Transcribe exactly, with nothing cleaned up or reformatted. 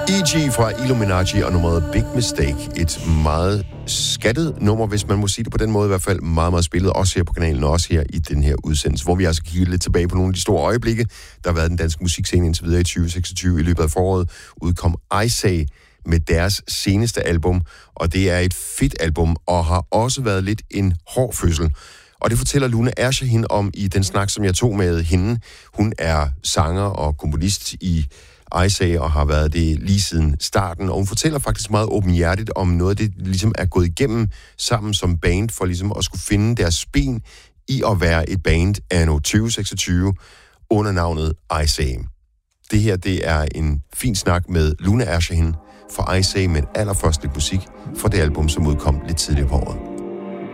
E G fra Illuminati og nummeret Big Mistake. Et meget skattet nummer, hvis man må sige det på den måde, i hvert fald meget, meget spillet, også her på kanalen, og også her i den her udsendelse, hvor vi altså kigger lidt tilbage på nogle af de store øjeblikke, der har været den danske musikscene indtil videre i tyve seksogtyve. I løbet af foråret udkom Isay med deres seneste album, og det er et fedt album, og har også været lidt en hård fødsel. Og det fortæller Luna Ershahin om i den snak, som jeg tog med hende. Hun er sanger og komponist i Isay og har været det lige siden starten, og hun fortæller faktisk meget åbenhjertigt om noget af det, ligesom er gået igennem sammen som band, for ligesom at skulle finde deres ben i at være et band anno tyve seksogtyve under navnet Isay. Det her, det er en fin snak med Luna Ershahin fra Isay, men allerførst lidt musik fra det album, som udkom lidt tidligere på året.